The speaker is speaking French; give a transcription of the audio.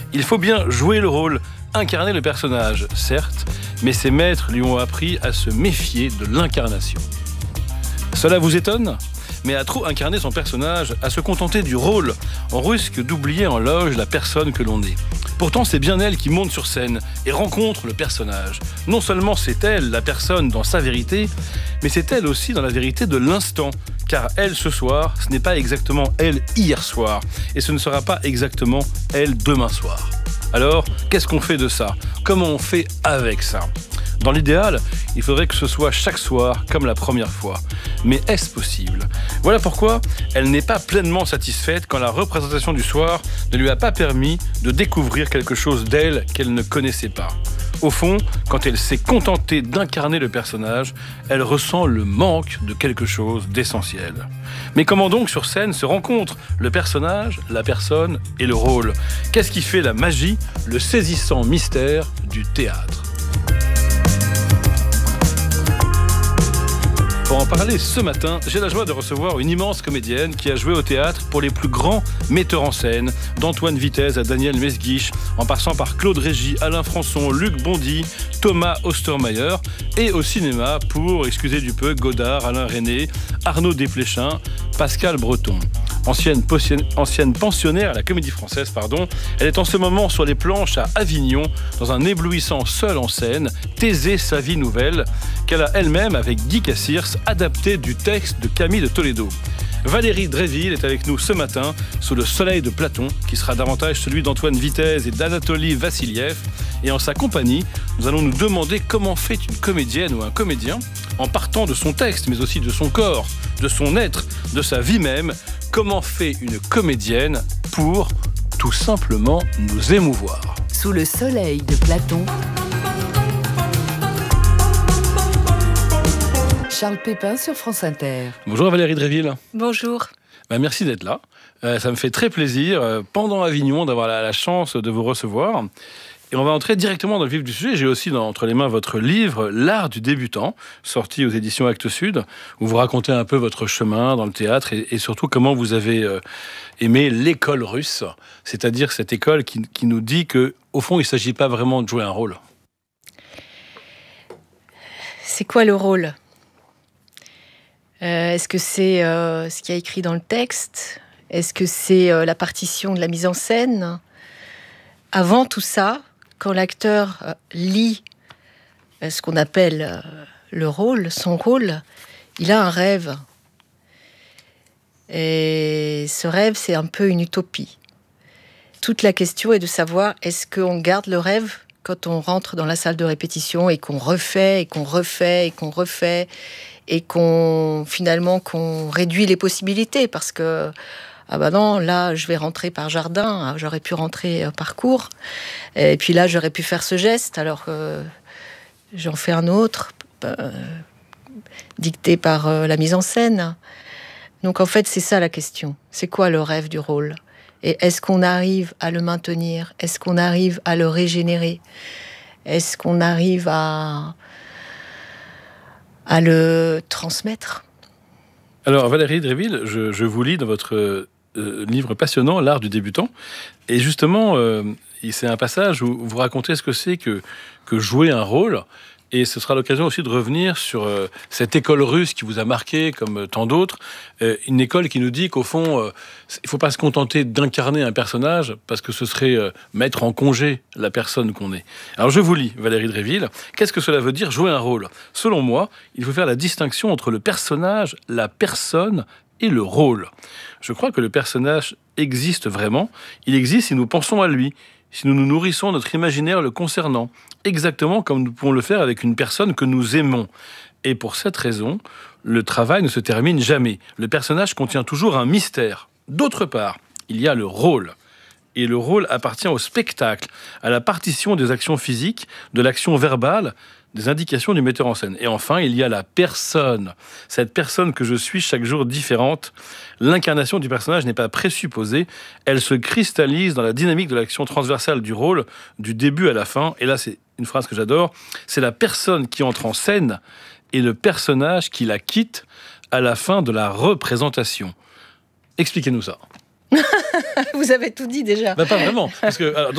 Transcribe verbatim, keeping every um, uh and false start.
Il faut bien jouer le rôle, incarner le personnage, certes, mais ses maîtres lui ont appris à se méfier de l'incarnation. Cela vous étonne ? Mais à trop incarner son personnage, à se contenter du rôle, on risque d'oublier en loge la personne que l'on est. Pourtant, c'est bien elle qui monte sur scène et rencontre le personnage. Non seulement c'est elle, la personne, dans sa vérité, mais c'est elle aussi dans la vérité de l'instant. Car elle, ce soir, ce n'est pas exactement elle hier soir. Et ce ne sera pas exactement elle demain soir. Alors, qu'est-ce qu'on fait de ça ? Comment on fait avec ça ? Dans l'idéal, il faudrait que ce soit chaque soir comme la première fois. Mais est-ce possible ? Voilà pourquoi elle n'est pas pleinement satisfaite quand la représentation du soir ne lui a pas permis de découvrir quelque chose d'elle qu'elle ne connaissait pas. Au fond, quand elle s'est contentée d'incarner le personnage, elle ressent le manque de quelque chose d'essentiel. Mais comment donc sur scène se rencontrent le personnage, la personne et le rôle ? Qu'est-ce qui fait la magie, le saisissant mystère du théâtre ? Pour en parler ce matin, j'ai la joie de recevoir une immense comédienne qui a joué au théâtre pour les plus grands metteurs en scène, d'Antoine Vitez à Daniel Mesguich, en passant par Claude Régis, Alain Françon, Luc Bondy, Thomas Ostermayer, et au cinéma pour, excusez du peu, Godard, Alain Resnais, Arnaud Desplechin, Pascal Breton. Ancienne, ancienne pensionnaire à la Comédie Française, pardon, elle est en ce moment sur les planches à Avignon, dans un éblouissant seul en scène, Thésée, sa vie nouvelle, qu'elle a elle-même, avec Guy Cassirs, adapté du texte de Camille de Toledo. Valérie Dréville est avec nous ce matin sous le soleil de Platon, qui sera davantage celui d'Antoine Vitez et d'Anatoly Vassiliev. Et en sa compagnie, nous allons nous demander comment fait une comédienne ou un comédien, en partant de son texte, mais aussi de son corps, de son être, de sa vie même, comment fait une comédienne pour, tout simplement, nous émouvoir. Sous le soleil de Platon, Charles Pépin sur France Inter. Bonjour Valérie Dréville. Bonjour. Ben, merci d'être là. Euh, ça me fait très plaisir, euh, pendant Avignon, d'avoir la, la chance de vous recevoir. Et on va entrer directement dans le vif du sujet. J'ai aussi dans, entre les mains votre livre « L'art du débutant », sorti aux éditions Actes Sud, où vous racontez un peu votre chemin dans le théâtre et, et surtout comment vous avez euh, aimé l'école russe, c'est-à-dire cette école qui, qui nous dit qu'au fond, il ne s'agit pas vraiment de jouer un rôle. C'est quoi le rôle ? euh, Est-ce que c'est euh, ce qu'il y a écrit dans le texte ? Est-ce que c'est euh, la partition de la mise en scène ? Avant tout ça, quand l'acteur euh, lit euh, ce qu'on appelle euh, le rôle, son rôle, il a un rêve. Et ce rêve, c'est un peu une utopie. Toute la question est de savoir, est-ce qu'on garde le rêve quand on rentre dans la salle de répétition et qu'on refait, et qu'on refait, et qu'on refait, et qu'on, finalement, qu'on réduit les possibilités, parce que ah ben non, là, je vais rentrer par jardin, j'aurais pu rentrer par cour. Et puis là, j'aurais pu faire ce geste, alors que j'en fais un autre, euh, dicté par euh, la mise en scène. Donc en fait, c'est ça la question. C'est quoi le rêve du rôle ? Et est-ce qu'on arrive à le maintenir ? Est-ce qu'on arrive à le régénérer ? Est-ce qu'on arrive à, à le transmettre ? Alors Valérie Dréville, je, je vous lis dans votre Euh, livre passionnant, L'art du débutant. Et justement, euh, c'est un passage où vous racontez ce que c'est que, que jouer un rôle. Et ce sera l'occasion aussi de revenir sur euh, cette école russe qui vous a marqué, comme tant d'autres. Euh, une école qui nous dit qu'au fond, euh, il ne faut pas se contenter d'incarner un personnage, parce que ce serait euh, mettre en congé la personne qu'on est. Alors je vous lis, Valérie Dréville. Qu'est-ce que cela veut dire, jouer un rôle ? Selon moi, il faut faire la distinction entre le personnage, la personne et le rôle. Je crois que le personnage existe vraiment. Il existe si nous pensons à lui, si nous nous nourrissons notre imaginaire le concernant, exactement comme nous pouvons le faire avec une personne que nous aimons. Et pour cette raison, le travail ne se termine jamais. Le personnage contient toujours un mystère. D'autre part, il y a le rôle. Et le rôle appartient au spectacle, à la partition des actions physiques, de l'action verbale, des indications du metteur en scène. Et enfin, il y a la personne. Cette personne que je suis chaque jour différente. L'incarnation du personnage n'est pas présupposée. Elle se cristallise dans la dynamique de l'action transversale du rôle, du début à la fin. Et là, c'est une phrase que j'adore. C'est la personne qui entre en scène et le personnage qui la quitte à la fin de la représentation. Expliquez-nous ça. Vous avez tout dit déjà. Bah, pas vraiment. Parce que, alors,